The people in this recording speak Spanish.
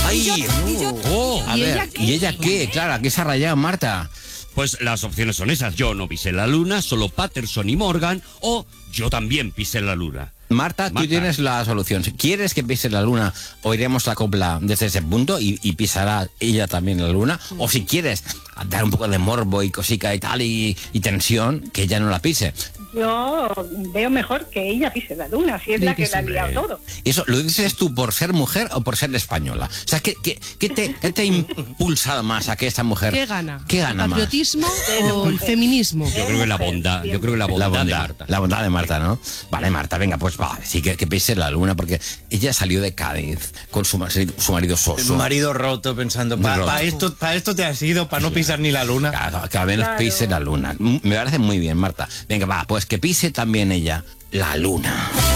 ¡Ay! A ver, ¿y ella qué? Claro, ¿a qué se ha rayado, Marta? Pues las opciones son esas. Yo no pisé la luna, solo Patterson y Morgan, o yo también pisé la luna. Marta, tú tienes la solución. Si quieres que pise la luna, oiremos la copla desde ese punto y pisará ella también la luna. O si quieres dar un poco de morbo y cosica y tal y tensión, que ella no la pise. Yo veo mejor que ella pise la luna, si es la que la ha liado todo. ¿Eso lo dices tú por ser mujer o por ser española? O sea, ¿qué te ha impulsado más a que esta mujer... ¿Qué gana? ¿Qué gana ¿El más? patriotismo o el feminismo? Yo creo que la bondad, de Marta. La bondad de Marta, ¿no? Vale, Marta, venga, pues va, sí que pise la luna, porque ella salió de Cádiz con su marido soso. Un marido roto, pensando, para esto te has ido, para no pisar ni la luna. Claro, que al menos pise la luna. Me parece muy bien, Marta. Venga, va, pues que pise también ella la luna.